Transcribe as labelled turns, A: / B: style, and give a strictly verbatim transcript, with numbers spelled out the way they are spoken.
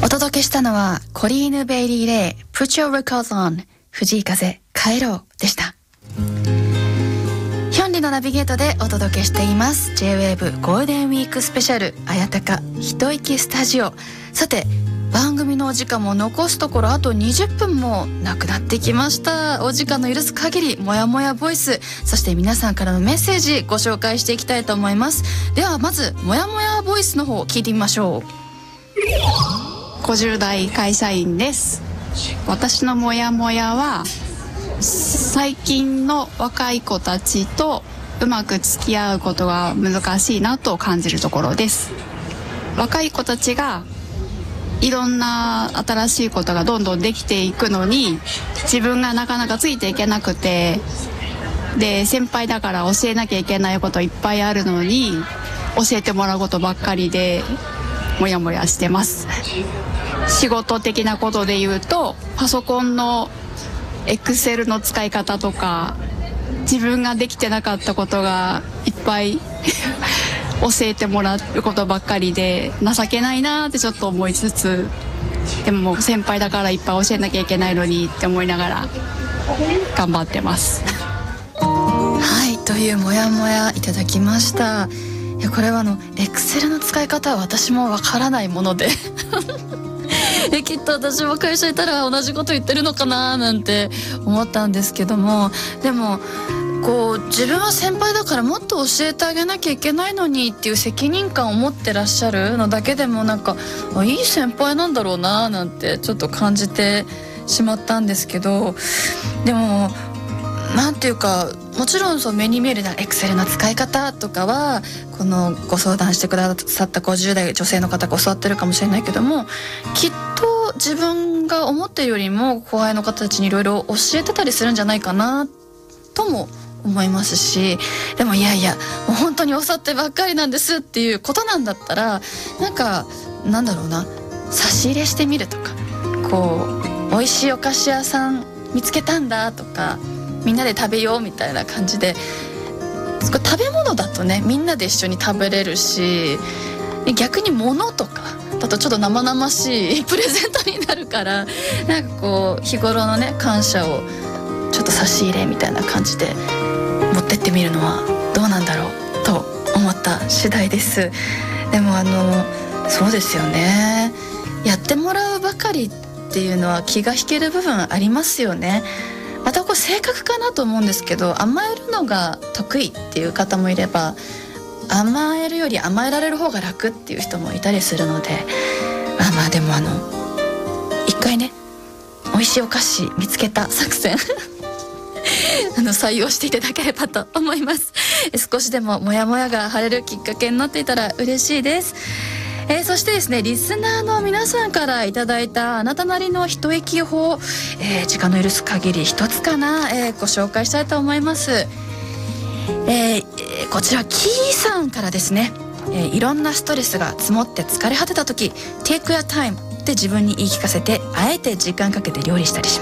A: お届けしたのはコリーヌ・ベイリー・レイ Put Your Records On 藤井風帰ろうでした。ヒョンリのナビゲートでお届けしています J-ウェーブ ゴールデンウィークスペシャル綾鷹一息スタジオ。さて番組のお時間も残すところあとにじゅっぷんもなくなってきました。お時間の許す限りもやもやボイス、そして皆さんからのメッセージご紹介していきたいと思います。ではまずもやもやボイスの方を聞いてみましょう。
B: ごじゅう代会社員です。私のモヤモヤは最近の若い子たちとうまく付き合うことが難しいなと感じるところです。若い子たちがいろんな新しいことがどんどんできていくのに自分がなかなかついていけなくて、で先輩だから教えなきゃいけないこといっぱいあるのに教えてもらうことばっかりでモヤモヤしてます。仕事的なことで言うとパソコンのエクセルの使い方とか自分ができてなかったことがいっぱい教えてもらうことばっかりで情けないなってちょっと思いつつ、でも先輩だからいっぱい教えなきゃいけないのにって思いながら頑張ってます
A: はいというモヤモヤいただきました。いやこれはあのエクセルの使い方は私もわからないものでえきっと私も会社いたら同じこと言ってるのかななんて思ったんですけども、でもこう自分は先輩だからもっと教えてあげなきゃいけないのにっていう責任感を持ってらっしゃるのだけでもなんかあいい先輩なんだろうななんてちょっと感じてしまったんですけど、でもなんていうかもちろんそう目に見えるなエクセルの使い方とかはこのご相談してくださったごじゅう代女性の方が教わってるかもしれないけども、きっと自分が思ってるよりも後輩の方たちにいろいろ教えてたりするんじゃないかなとも思いますし、でもいやいやもう本当に教わってばっかりなんですっていうことなんだったらなんかなんだろうな差し入れしてみるとか、こう美味しいお菓子屋さん見つけたんだとかみんなで食べようみたいな感じで、食べ物だとねみんなで一緒に食べれるし、逆に物とかだとちょっと生々しいプレゼントになるから、なんかこう日頃のね感謝をちょっと差し入れみたいな感じで持ってってみるのはどうなんだろうと思った次第です。でもあのそうですよね、やってもらうばかりっていうのは気が引ける部分ありますよね。またこれ性格かなと思うんですけど、甘えるのが得意っていう方もいれば甘えるより甘えられる方が楽っていう人もいたりするので、まあまあでもあの一回ね美味しいお菓子見つけた作戦あの採用していただければと思います。少しでもモヤモヤが晴れるきっかけになっていたら嬉しいです。えー、そしてですねリスナーの皆さんからいただいたあなたなりの一息法、えー、時間の許す限り一つかな、えー、ご紹介したいと思います。えー、こちらキーさんからですね、えー、いろんなストレスが積もって疲れ果てた時 Take your time って自分に言い聞かせてあえて時間かけて料理したりします。